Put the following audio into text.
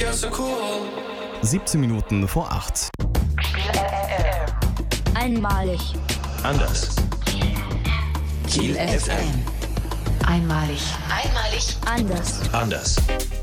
17 Minuten vor 8. Einmalig. Anders. Kiel FM. Einmalig. Anders. Anders.